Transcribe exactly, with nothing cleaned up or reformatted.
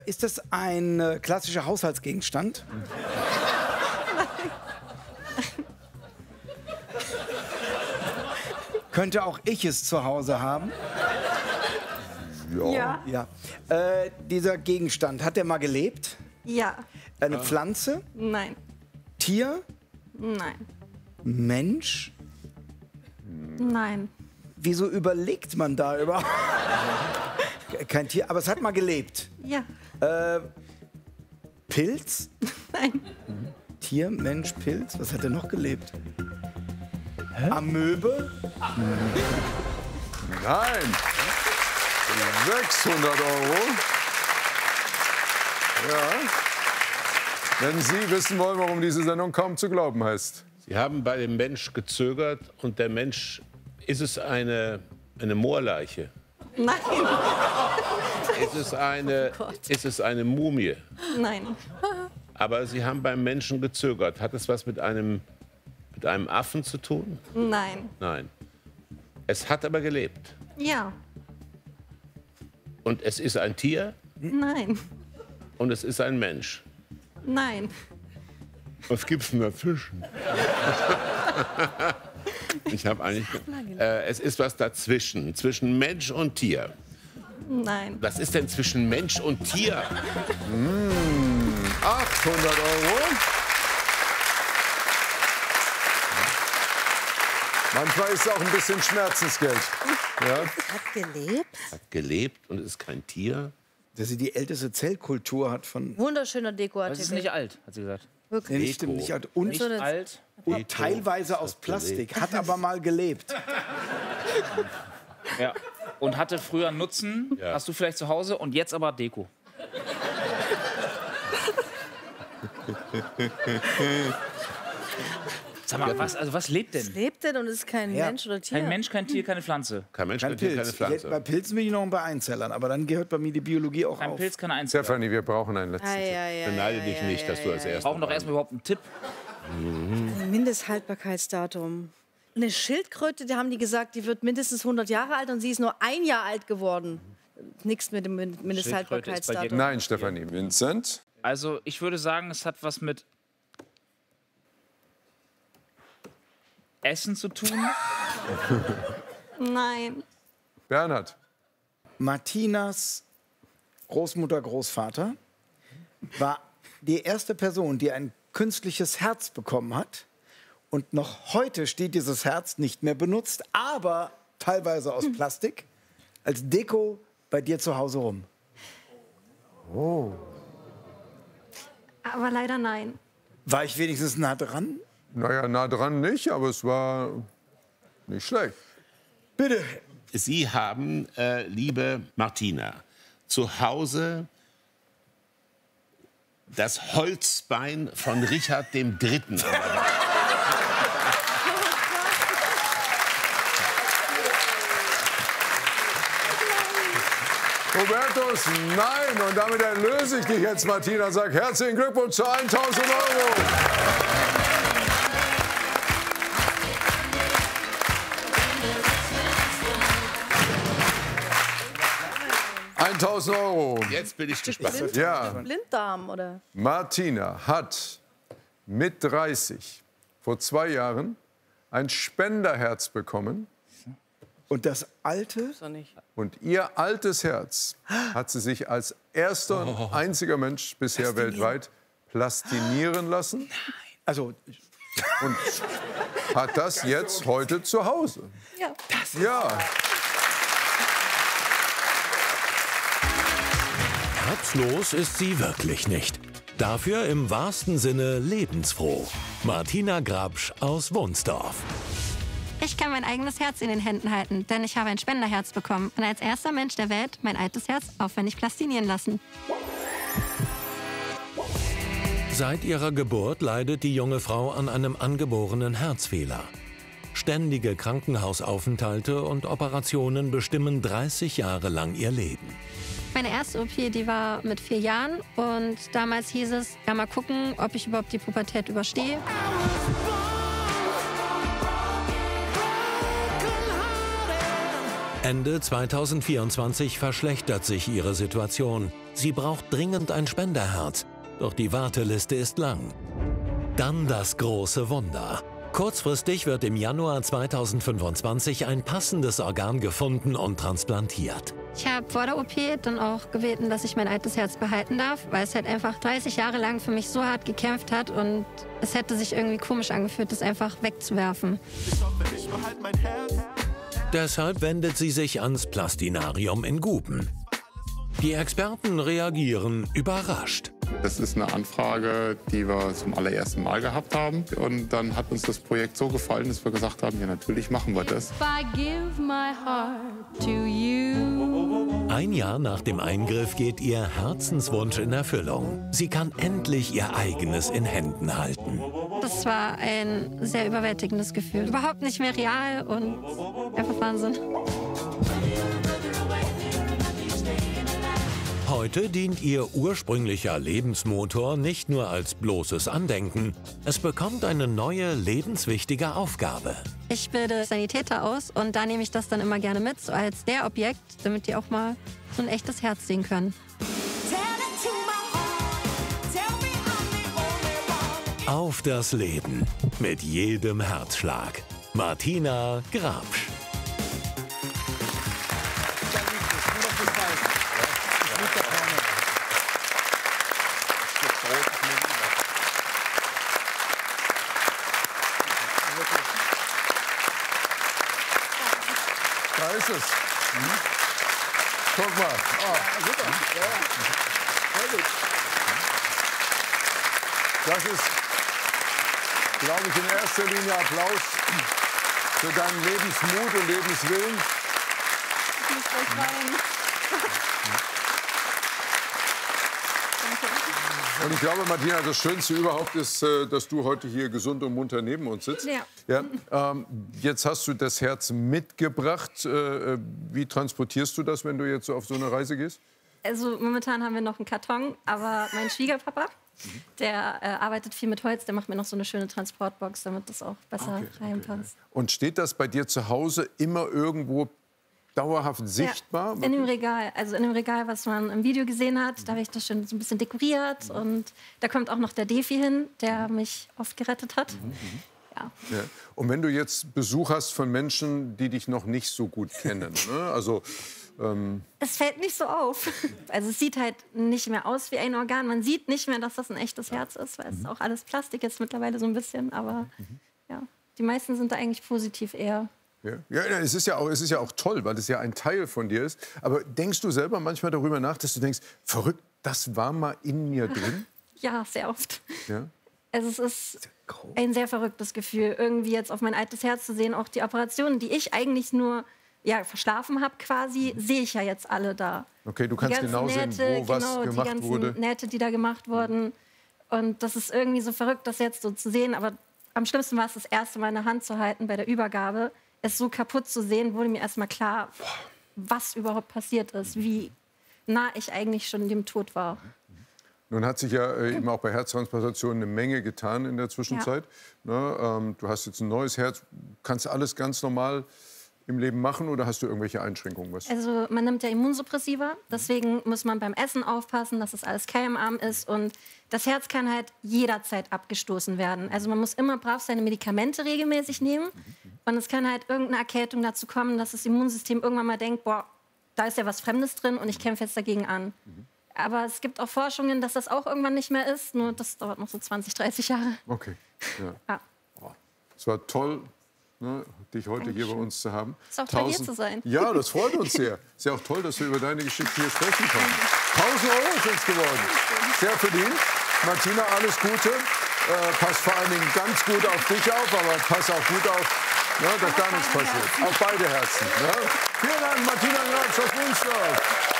Ist das ein äh, klassischer Haushaltsgegenstand? Könnte auch ich es zu Hause haben? Ja. Ja. Äh, dieser Gegenstand, hat der mal gelebt? Ja. Eine Pflanze? Nein. Tier? Nein. Mensch? Nein. Wieso überlegt man da überhaupt? Kein Tier, aber es hat mal gelebt. Ja. Äh, Pilz? Nein. Tier, Mensch, Pilz? Was hat er noch gelebt? Hä? Amöbe? Nein. sechshundert Euro. Ja. Wenn Sie wissen wollen, warum diese Sendung kaum zu glauben heißt. Sie haben bei dem Mensch gezögert und der Mensch, ist es eine, eine Moorleiche? Nein. Ist es eine, Oh Gott. ist es eine Mumie? Nein. Aber Sie haben beim Menschen gezögert. Hat es was mit einem, mit einem Affen zu tun? Nein. Nein. Es hat aber gelebt. Ja. Und es ist ein Tier Nein. und es ist ein Mensch. Nein. Was gibt's denn dazwischen? Ich habe eigentlich. Äh, es ist was dazwischen, zwischen Mensch und Tier. Nein. Was ist denn zwischen Mensch und Tier? achthundert Euro. Manchmal ist es auch ein bisschen Schmerzensgeld. Ja. Hat gelebt. Hat gelebt und ist kein Tier. Dass sie die älteste Zellkultur hat von... Wunderschöner Das Dekoartikel. ist nicht alt, hat sie gesagt. Wirklich. Nee, stimmt nicht. alt. Und, Nicht So eine- alt. und teilweise aus Plastik. Hat aber mal gelebt. Ja. Und hatte früher einen Nutzen, Ja. hast du vielleicht zu Hause und jetzt aber Deko. Sag mal, was, also was lebt denn? Lebt denn und ist kein Ja. Mensch oder Tier? Kein Mensch, kein Tier, keine Pflanze. Kein Mensch, Kein kein Tier, Pilz. keine Ich- Pflanze. Bei Pilzen bin ich noch bei Einzellern. Aber dann gehört bei mir die Biologie auch Kein auf. Pilz, keine Einzel. Stefanie, wir brauchen einen letzten Ah, Tipp. ja, ja, Beneide ja, dich ja, nicht, ja, dass du als ja, Wir Erster brauchen doch erstmal überhaupt einen Tipp. Ein Mindesthaltbarkeitsdatum. Eine Schildkröte, die haben die gesagt, die wird mindestens hundert Jahre alt und sie ist nur ein Jahr alt geworden. Nichts mit dem Min- Mindesthaltbarkeitsdatum. Nein, Stefanie. Vincent? Also ich würde sagen, es hat was mit Essen zu tun. Nein. Bernhard? Martinas Großmutter, Großvater war die erste Person, die ein künstliches Herz bekommen hat. Und noch heute steht dieses Herz nicht mehr benutzt, aber teilweise aus Plastik, als Deko bei dir zu Hause rum. Aber leider nein. War ich wenigstens nah dran? Naja, nah dran nicht, aber es war nicht schlecht. Bitte. Sie haben, äh, liebe Martina, zu Hause das Holzbein von Richard dem Dritten. Hubertus, nein. Und damit erlöse ich dich jetzt, Martina. Sag herzlichen Glückwunsch zu tausend Euro. tausend Euro. Jetzt bin ich gespannt. Ja, Blinddarm, oder? Martina hat mit dreißig vor zwei Jahren ein Spenderherz bekommen. Und das alte? So nicht. Und ihr altes Herz hat sie sich als erster und einziger Mensch bisher weltweit plastinieren lassen. Also, Und hat das jetzt heute zu Hause. Ja. Ja. Herzlos ist sie wirklich nicht. Dafür im wahrsten Sinne lebensfroh. Martina Grabsch aus Wunsdorf. Ich kann mein eigenes Herz in den Händen halten, denn ich habe ein Spenderherz bekommen und als erster Mensch der Welt mein altes Herz aufwendig plastinieren lassen. Seit ihrer Geburt leidet die junge Frau an einem angeborenen Herzfehler. Ständige Krankenhausaufenthalte und Operationen bestimmen dreißig Jahre lang ihr Leben. Meine erste O P, die war mit vier Jahren und damals hieß es, ja mal gucken, ob ich überhaupt die Pubertät überstehe. Ende zweitausendvierundzwanzig verschlechtert sich ihre Situation. Sie braucht dringend ein Spenderherz, doch die Warteliste ist lang. Dann das große Wunder. Kurzfristig wird im Januar zweitausendfünfundzwanzig ein passendes Organ gefunden und transplantiert. Ich habe vor der O P dann auch gebeten, dass ich mein altes Herz behalten darf, weil es halt einfach dreißig Jahre lang für mich so hart gekämpft hat und es hätte sich irgendwie komisch angefühlt, das einfach wegzuwerfen. Deshalb wendet sie sich ans Plastinarium in Guben. Die Experten reagieren überrascht. Das ist eine Anfrage, die wir zum allerersten Mal gehabt haben. Und dann hat uns das Projekt so gefallen, dass wir gesagt haben, ja, natürlich machen wir das. Ein Jahr nach dem Eingriff geht ihr Herzenswunsch in Erfüllung. Sie kann endlich ihr eigenes in Händen halten. Das war ein sehr überwältigendes Gefühl. Überhaupt nicht mehr real und einfach Wahnsinn. Heute dient ihr ursprünglicher Lebensmotor nicht nur als bloßes Andenken. Es bekommt eine neue, lebenswichtige Aufgabe. Ich bilde Sanitäter aus und da nehme ich das dann immer gerne mit, so als der Objekt, damit die auch mal so ein echtes Herz sehen können. Auf das Leben mit jedem Herzschlag. Martina Grabsch. Da ist es. Mhm. Guck mal. Oh. Ja, super. Ja, sehr gut. Das ist, glaube ich, in erster Linie Applaus für deinen Lebensmut und Lebenswillen. Ich muss gleich weinen. Und ich glaube, Martina, das Schönste überhaupt ist, dass du heute hier gesund und munter neben uns sitzt. Ja. Ja, ähm, jetzt hast du das Herz mitgebracht. Äh, wie transportierst du das, wenn du jetzt so auf so eine Reise gehst? Also momentan haben wir noch einen Karton, aber mein Schwiegerpapa, der äh, arbeitet viel mit Holz, der macht mir noch so eine schöne Transportbox, damit das auch besser okay, reinpasst. Okay. Und steht das bei dir zu Hause immer irgendwo dauerhaft sichtbar? Ja, in dem Regal, also in dem Regal, was man im Video gesehen hat, da habe ich das schon so ein bisschen dekoriert und da kommt auch noch der Defi hin, der mich oft gerettet hat. Mhm. Ja. Ja. Und wenn du jetzt Besuch hast von Menschen, die dich noch nicht so gut kennen, ne? Also ähm es fällt nicht so auf. Also es sieht halt nicht mehr aus wie ein Organ. Man sieht nicht mehr, dass das ein echtes Herz ist, weil es mhm. auch alles Plastik ist mittlerweile so ein bisschen. Aber mhm. ja, die meisten sind da eigentlich positiv eher. Ja, ja, es ist ja auch, es ist ja auch toll, weil das ja ein Teil von dir ist. Aber denkst du selber manchmal darüber nach, dass du denkst, verrückt, das war mal in mir drin? Ja, sehr oft. Ja? Also es ist ein sehr verrücktes Gefühl, irgendwie jetzt auf mein altes Herz zu sehen. Auch die Operationen, die ich eigentlich nur ja, verschlafen habe quasi, sehe ich ja jetzt alle da. Okay, du kannst genau Nähte, sehen, wo was genau, gemacht die ganzen wurde. Nähte, die da gemacht wurden. Und das ist irgendwie so verrückt, das jetzt so zu sehen. Aber am schlimmsten war es, das erste Mal in der Hand zu halten bei der Übergabe. Es so kaputt zu sehen, wurde mir erst mal klar, was überhaupt passiert ist, wie nah ich eigentlich schon dem Tod war. Nun hat sich ja äh, eben auch bei Herztransplantationen eine Menge getan in der Zwischenzeit. Ja. Ne, ähm, du hast jetzt ein neues Herz, kannst alles ganz normal im Leben machen oder hast du irgendwelche Einschränkungen? Was? Also man nimmt ja Immunsuppressiva, deswegen muss man beim Essen aufpassen, dass es alles keimarm ist und das Herz kann halt jederzeit abgestoßen werden. Also man muss immer brav seine Medikamente regelmäßig nehmen und es kann halt irgendeine Erkältung dazu kommen, dass das Immunsystem irgendwann mal denkt, boah, da ist ja was Fremdes drin und ich kämpfe jetzt dagegen an. Aber es gibt auch Forschungen, dass das auch irgendwann nicht mehr ist, nur das dauert noch so zwanzig, dreißig Jahre. Okay. Ja. Ja. Es war toll, ne, dich heute Dankeschön. Hier bei uns zu haben. Es ist auch toll, hier zu sein. Ja, das freut uns sehr. Es ist ja auch toll, dass wir über deine Geschichte hier sprechen konnten. tausend Euro sind es geworden. Sehr verdient. Martina, alles Gute. Äh, pass vor allen Dingen ganz gut auf dich auf, aber pass auch gut auf, ne, dass gar nichts passiert. Auf beide Herzen. Ne? Vielen Dank, Martina Grabsch aus Münster.